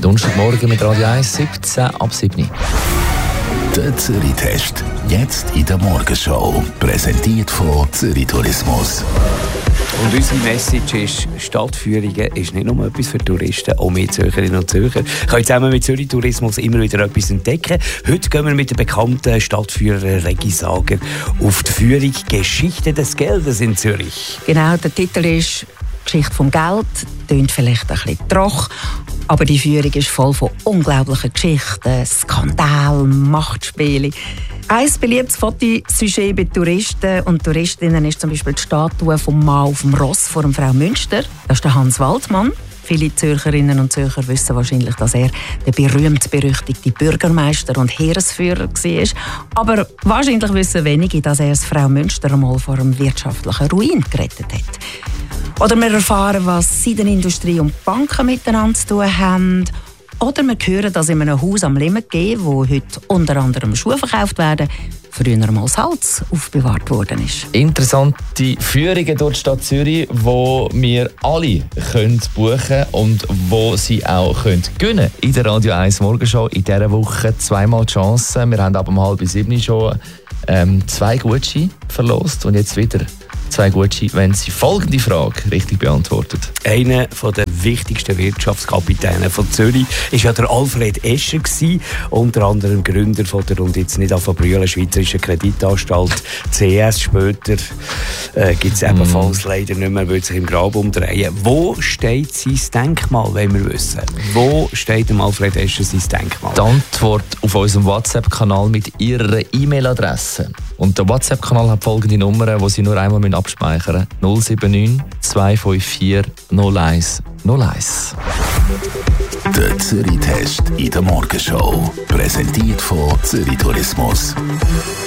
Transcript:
Donnerstagmorgen mit Radio 1, 17 ab 7. Der Zürich-Test. Jetzt in der Morgenshow. Präsentiert von Zürich Tourismus. Und unsere Message ist, Stadtführungen ist nicht nur etwas für Touristen, auch wir Zürcherinnen und Zürcher können zusammen mit Zürich Tourismus immer wieder etwas entdecken. Heute gehen wir mit dem bekannten Stadtführer Regi Sager auf die Führung «Geschichte des Geldes» in Zürich. Genau, der Titel ist «Geschichte vom Geld». Klingt vielleicht ein bisschen trocken, aber die Führung ist voll von unglaublichen Geschichten, Skandalen, Machtspielen. Ein beliebtes Fotosujet bei Touristen und Touristinnen ist zum Beispiel die Statue vom Mann auf dem Ross vor dem Frau Münster. Das ist der Hans Waldmann. Viele Zürcherinnen und Zürcher wissen wahrscheinlich, dass er der berühmt-berüchtigte Bürgermeister und Heeresführer war. Aber wahrscheinlich wissen wenige, dass er das Frau Münster einmal vor einem wirtschaftlichen Ruin gerettet hat. Oder wir erfahren, was Seidenindustrie und Banken miteinander zu tun haben. Oder wir hören, dass in einem Haus am Limmatgeh, wo heute unter anderem Schuhe verkauft werden, früher mal Salz aufbewahrt worden ist. Interessante Führungen durch die Stadt Zürich, die wir alle buchen können und wo sie auch gewinnen können. In der Radio 1 Morgenshow in dieser Woche zweimal die Chance. Wir haben ab 6:30 schon 2 Gutscheine verlost und jetzt wieder 2 Gutscheine, wenn Sie folgende Frage richtig beantwortet. Einer der wichtigsten Wirtschaftskapitäne von Zürich war ja der Alfred Escher, unter anderem Gründer von der und jetzt nicht Brühlen Schweizerischen Kreditanstalt CS. Später gibt es ebenfalls leider nicht mehr, würde sich im Grab umdrehen. Wo steht sein Denkmal, wenn wir wissen? Wo steht dem Alfred Escher sein Denkmal? Die Antwort auf unserem WhatsApp-Kanal mit Ihrer E-Mail-Adresse. Und der WhatsApp-Kanal hat folgende Nummern, die Sie nur einmal abspeichern müssen. 079 254 01 01. Der Zürich-Test in der Morgenshow. Präsentiert von Zürich Tourismus.